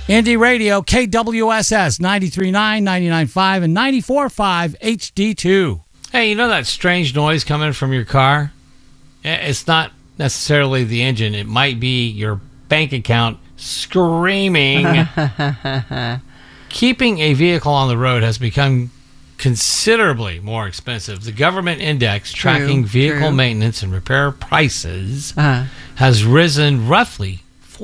Indie Radio, KWSS 93.9, 99.5, and 94.5 HD2. Hey, you know that strange noise coming from your car? It's not necessarily the engine. It might be your bank account screaming. Keeping a vehicle on the road has become considerably more expensive. The government index tracking vehicle maintenance and repair prices has risen roughly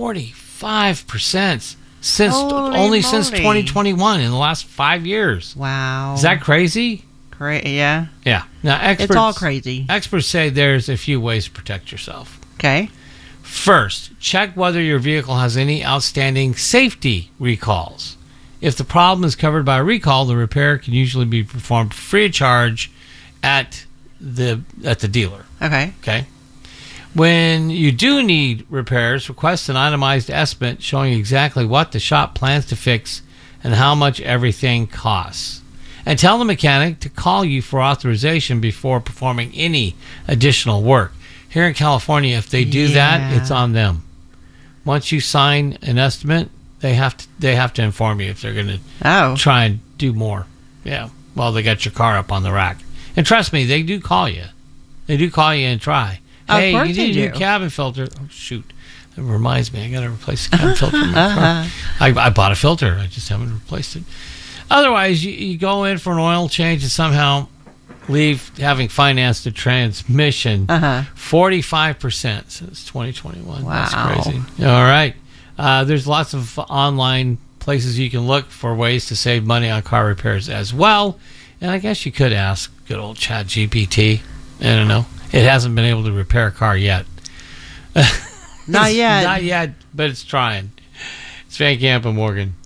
45% since 2021, in the last 5 years. Wow. Is that crazy? Yeah. Yeah. Now, it's all crazy. Experts say there's a few ways to protect yourself. Okay. First, check whether your vehicle has any outstanding safety recalls. If the problem is covered by a recall, the repair can usually be performed free of charge at the dealer. Okay. Okay. When you do need repairs, request an itemized estimate showing exactly what the shop plans to fix and how much everything costs. And tell the mechanic to call you for authorization before performing any additional work. Here in California, if they do that, it's on them. Once you sign an estimate, they have to inform you if they're going to try and do more. Yeah. Well, they got your car up on the rack. And trust me, they do call you. They do call you and try. Hey, you need a new cabin filter. Oh, shoot. It reminds me, I got to replace the cabin filter in my car. I bought a filter. I just haven't replaced it. Otherwise, you go in for an oil change and somehow leave having financed a transmission 45% since 2021. Wow. That's crazy. All right. There's lots of online places you can look for ways to save money on car repairs as well. And I guess you could ask good old ChatGPT. I don't know. It hasn't been able to repair a car yet. Not yet. Not yet, but it's trying. It's Van Camp and Morgan.